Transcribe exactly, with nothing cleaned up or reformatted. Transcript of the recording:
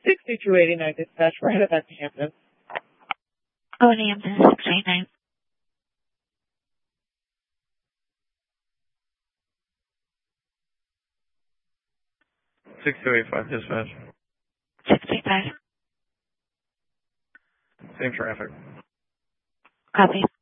sixty-two eighty-nine dispatch, we're headed back to Hampton. Oh, in Hampton, six eighty-nine. six two eight five dispatch. six eight five. Same traffic. Copy.